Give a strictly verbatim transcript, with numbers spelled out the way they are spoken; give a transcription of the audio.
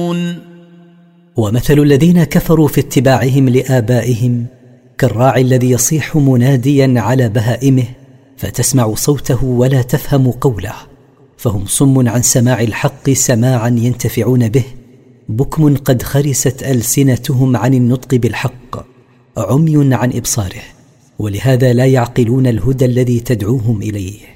يعلمون. ومثل الذين كفروا في اتباعهم لآبائهم كالراعي الذي يصيح مناديا على بهائمه فتسمع صوته ولا تفهم قوله، فهم صم عن سماع الحق سماعا ينتفعون به، بكم قد خرست ألسنتهم عن النطق بالحق، عمي عن إبصاره، ولهذا لا يعقلون الهدى الذي تدعوهم إليه.